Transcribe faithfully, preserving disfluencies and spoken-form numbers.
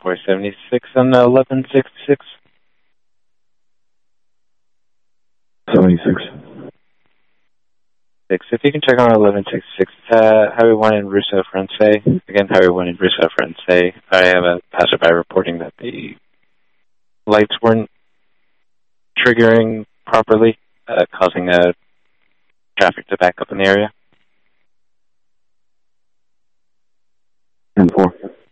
four seventy-six on the eleven sixty-six. seventy-six. Six. If you can check on eleven sixty-six, uh, Highway one in Russo Francais. Again, Highway one in Russo Francais. I have a passerby reporting that the lights weren't triggering properly, uh, causing uh, traffic to back up in the area. ten four.